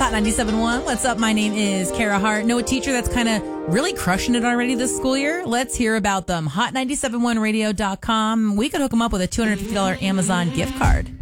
Hot 97.1. What's up? My name is Kara Hart. Know a teacher that's kind of really crushing it already this school year? Let's hear about them. Hot971radio.com. We could hook them up with a $250 Amazon gift card.